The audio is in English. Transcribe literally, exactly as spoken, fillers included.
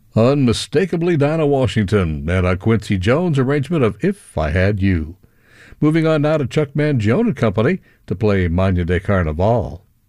Unmistakably Dinah Washington and a Quincy Jones arrangement of If I Had You. Moving on now to Chuck Mangione and Company to play Magna de Carnaval.